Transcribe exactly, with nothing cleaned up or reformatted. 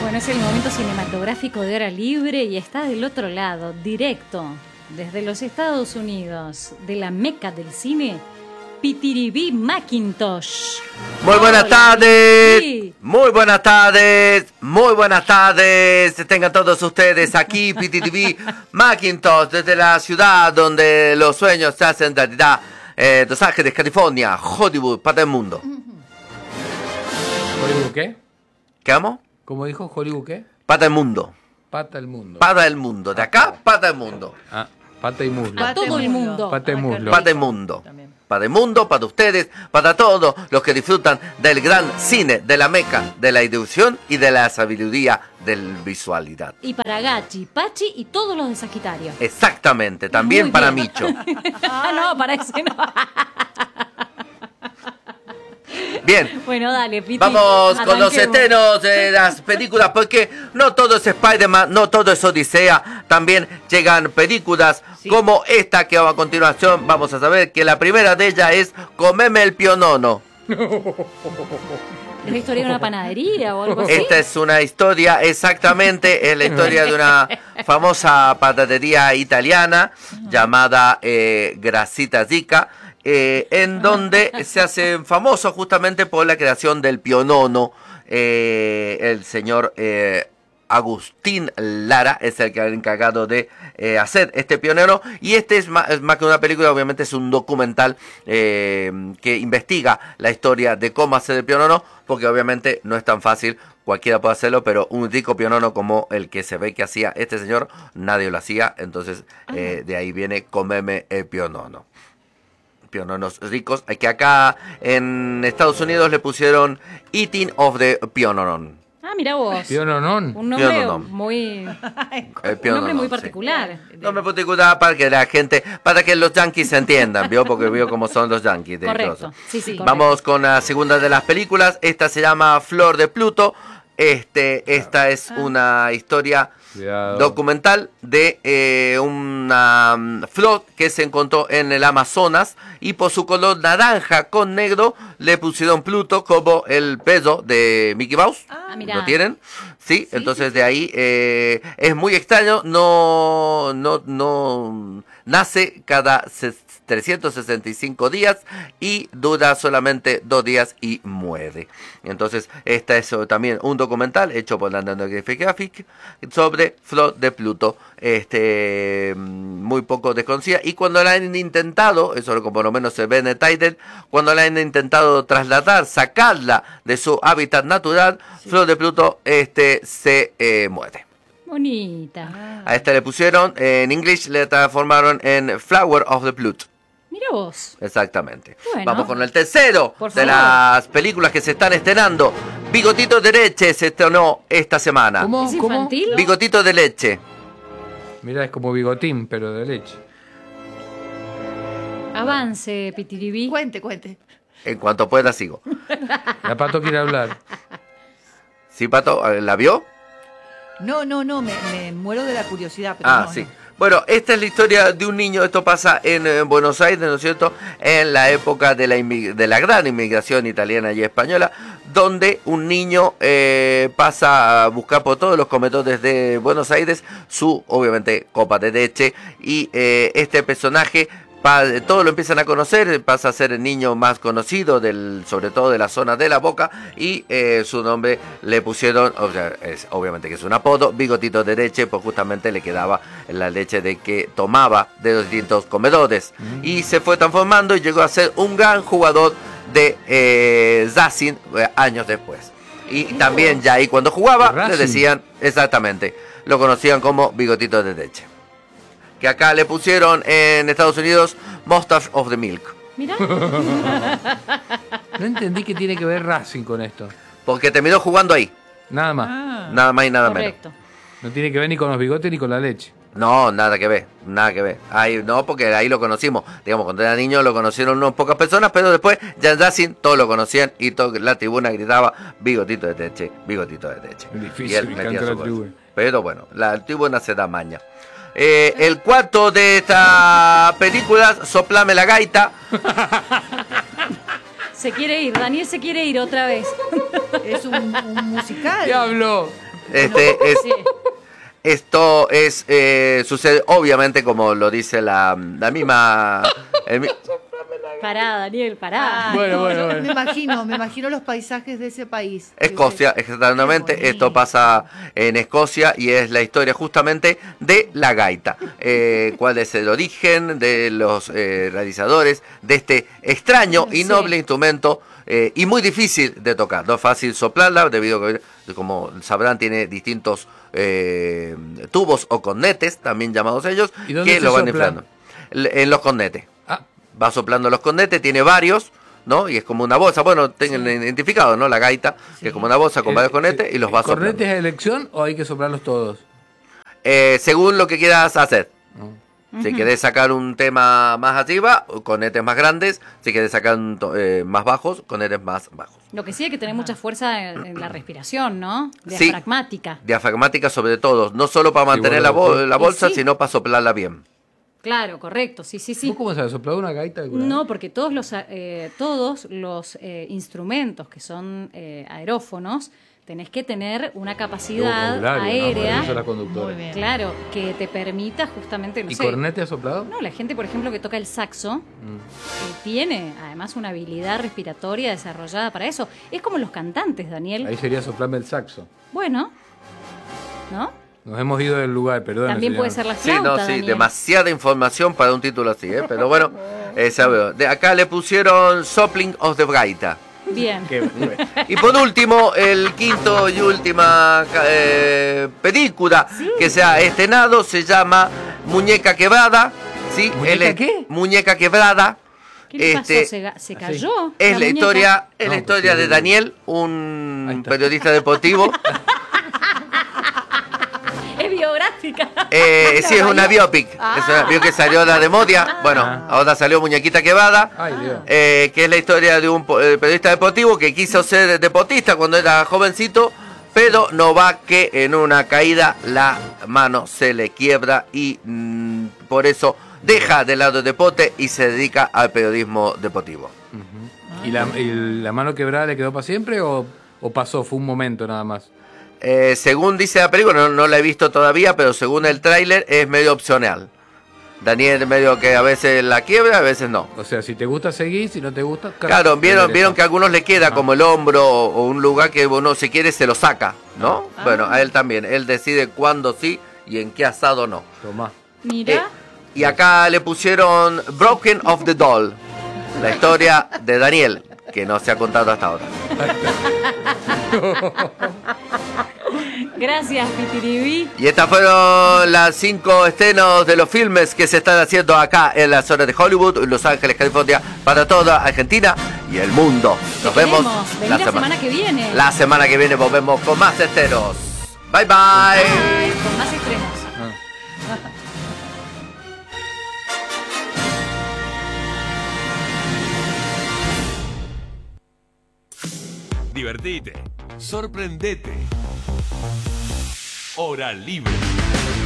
Bueno, es el momento cinematográfico de Hora Libre y está del otro lado, directo, desde los Estados Unidos, de la meca del cine, Pitiribí Mackintosh. Muy buenas Hola, tardes, sí. muy buenas tardes, muy buenas tardes. Tengan todos ustedes aquí, Pitiribí Mackintosh, desde la ciudad donde los sueños se hacen realidad, eh, Los Ángeles, California, Hollywood, para el mundo. ¿Hollywood qué? ¿Qué amo? ¿Cómo dijo Hollywood qué? Para el mundo. Pata el mundo. Para el mundo. De acá, para el mundo. Ah, pata y muslo. A todo el mundo. Pata y muslo. Para el mundo. Para el mundo, para ustedes, para todos los que disfrutan del gran cine, de la meca, de la ilusión y de la sabiduría de la visualidad. Y para Gachi, Pachi y todos los de Sagitario. Exactamente, también Muy para bien. Micho. Ah, no, para ese no. Bien. Bueno, dale, Piti. Vamos con los arranquemos. estrenos de las películas, porque no todo es Spider-Man, no todo es Odisea, también llegan películas sí. como esta que va a continuación. Vamos a saber que la primera de ellas es Comeme el Pionono. ¿Es la historia de una panadería o algo así? Esta es una historia, exactamente, es la historia de una famosa panadería italiana llamada eh, Grasita Zica. Eh, en donde se hacen famosos justamente por la creación del pionono. Eh, el señor eh, Agustín Lara es el que ha encargado de eh, hacer este pionero. Y este es más, es más que una película, obviamente es un documental eh, que investiga la historia de cómo hacer el pionono, porque obviamente no es tan fácil. Cualquiera puede hacerlo, pero un rico pionono como el que se ve que hacía este señor, nadie lo hacía. Entonces eh, de ahí viene Comeme el Pionono. Piononos ricos, que acá en Estados Unidos le pusieron Eating of the Piononon. Ah, mira vos. Piononon. Un nombre Piononon. muy... El un piononon, nombre muy sí. particular. Nombre particular para que la gente, para que los yankees se entiendan, ¿vio? Porque vio cómo son los yankees. De Correcto. cosas. Sí, sí, Vamos con la segunda de las películas. Esta se llama Flor de Pluto. Este, esta es una historia Cuidado. documental de eh, una um, flor que se encontró en el Amazonas y por su color naranja con negro le pusieron Pluto como el peso de Mickey Mouse. Ah, mirá. ¿Lo tienen? Sí, Sí, entonces sí, de ahí eh, es muy extraño, no, no, no nace cada trescientos sesenta y cinco días y dura solamente dos días y muere. Entonces, esta es también un documental hecho por la National Geographic sobre Flor de Pluto, este muy poco desconocida. Y cuando la han intentado, eso por lo menos se ve en el title, cuando la han intentado trasladar, sacarla de su hábitat natural, sí. Flor de Pluto este se eh, muere. Bonita. A esta le pusieron, eh, en inglés le transformaron en Flower of the Pluto. Mira vos. Exactamente. Bueno. Vamos con el tercero Por de favor. las películas que se están estrenando. Bigotito de leche se estrenó esta semana. ¿Cómo? ¿Es ¿Cómo? infantil? Bigotito de leche. Mirá, es como bigotín, pero de leche. Avance, Pitiribí. Cuente, cuente. En cuanto pueda sigo. La Pato quiere hablar. ¿Sí, Pato? ¿La vio? No, no, no, me, me muero de la curiosidad. Pero Ah, no, sí. no. Bueno, esta es la historia de un niño. Esto pasa en, en Buenos Aires, ¿no es cierto? En la época de la, de la gran inmigración italiana y española, donde un niño eh, pasa a buscar por todos los comedores de Buenos Aires su, obviamente, copa de leche. Y eh, este personaje, pa, todos lo empiezan a conocer, pasa a ser el niño más conocido, del, sobre todo de la zona de La Boca. Y eh, su nombre le pusieron, o sea, es, obviamente que es un apodo, Bigotito de leche, pues justamente le quedaba la leche de que tomaba de los distintos comedores. Mm. Y se fue transformando y llegó a ser un gran jugador de eh, Racing eh, años después. Y también ya ahí cuando jugaba, le decían, exactamente, lo conocían como Bigotito de leche. Que acá le pusieron en Estados Unidos Mustache of the Milk. Mira. No entendí qué tiene que ver Racing con esto. Porque terminó jugando ahí. Nada más. Ah. Nada más y nada Correcto. menos. No tiene que ver ni con los bigotes ni con la leche. No, nada que ver, nada que ver. Ahí no, porque ahí lo conocimos. Digamos, cuando era niño lo conocieron unas pocas personas, pero después ya en Racing todos lo conocían y todo, la tribuna gritaba Bigotito de leche, Bigotito de leche. Es difícil, Y él me metía encanta su la gol. tribuna. Pero bueno, la tribuna se da maña. Eh, el cuarto de esta película, Soplame la gaita. Se quiere ir, Daniel se quiere ir otra vez. Es un, un musical. ¡Diablo! Este, es, Sí. esto es eh, sucede obviamente como lo dice la, la misma... el mi- Pará, Daniel, pará. Ay, Bueno, no, bueno, yo bueno. Me imagino, me imagino los paisajes de ese país. Escocia, Qué exactamente, bonito. esto pasa en Escocia y es la historia justamente de la gaita. Eh, ¿Cuál es el origen de los eh, realizadores de este extraño y Sí. noble instrumento eh, y muy difícil de tocar? No es fácil soplarla debido a que, como sabrán, tiene distintos eh, tubos o cornetes, también llamados ellos, ¿Y dónde que se lo van sopla? inflando. L- En los cornetes. Ah, Va soplando los cornetes, tiene varios, ¿no? Y es como una bolsa, bueno, tengan identificado, ¿no? La gaita, que es como una bolsa con eh, varios cornetes y los va soplando. ¿cornetes de elección o hay que soplarlos todos? Eh, según lo que quieras hacer. No. Si querés sacar un tema más arriba, cornetes más grandes. Si querés sacar un to- eh, más bajos, cornetes más bajos. Lo que sí hay que tener mucha fuerza en, en la respiración, ¿no? Sí. Diafragmática. Diafragmática sobre todo, no solo para Sí, mantener bueno, la, bo- sí. la Y bolsa, sí. sino para soplarla bien. Claro, correcto, sí, sí, sí. ¿Vos cómo sabes? ¿Soplado una gaita alguna vez? No, porque todos los, eh, todos los eh, instrumentos que son eh, aerófonos, tenés que tener una capacidad Vocabulario, ¿no? aérea, Por eso la conductora. Muy bien. claro, que te permita justamente, no ¿Y sé, cornete has soplado? no, la gente, por ejemplo, que toca el saxo, Mm. eh, tiene además una habilidad respiratoria desarrollada para eso. Es como los cantantes, Daniel. Ahí sería soplarme el saxo. Bueno, ¿no? Nos hemos ido del lugar, perdón. También puede ser la Sí, flauta, no, sí, Daniel. demasiada información para un título así, ¿eh? Pero bueno, eh, ya veo. De acá le pusieron Sopling of the Gaita. Bien. Y por último, el quinto y última eh, película que se ha estrenado se llama Muñeca Quebrada. ¿Sí? ¿Muñeca Él es- qué? Muñeca Quebrada. ¿Qué le Este, pasó? ¿Se, ga- se cayó? Es la, muñeca? historia, es No, la pues historia sí, de sí. Daniel, Ahí un está. periodista deportivo. Es biográfica. Eh, sí, es una biopic. Es una biopic que salió la de Modia. Bueno, Ah. ahora salió Muñequita Quebrada. Ay, Dios. eh, que es la historia de un po- eh, periodista deportivo que quiso ser deportista cuando era jovencito, pero no va que en una caída la mano se le quiebra y mm, por eso deja de lado el deporte y se dedica al periodismo deportivo. ¿Y la, y la mano quebrada le quedó para siempre o, o pasó? Fue un momento nada más. Eh, según dice la película, no, no la he visto todavía, pero según el tráiler es medio opcional. Daniel medio que a veces la quiebra, a veces no. O sea, si te gusta seguir, si no te gusta... Claro, vieron, vieron que a algunos le queda Ah. como el hombro o, o un lugar que uno si quiere se lo saca, ¿no? Ah. Bueno, a él también. Él decide cuándo sí y en qué asado no. Tomá. Mira. Eh, y acá le pusieron Broken of the Doll, la historia de Daniel, que no se ha contado hasta ahora. Gracias, Pitiribí. Y estas fueron las cinco estrenos de los filmes que se están haciendo acá en la zona de Hollywood, en Los Ángeles, California, para toda Argentina y el mundo. Nos Te vemos queremos. Vení la semana que viene. La semana que viene volvemos con más estrenos. Bye bye. Bye, con más estrenos. Ah. Divertite, sorprendete. Hora libre.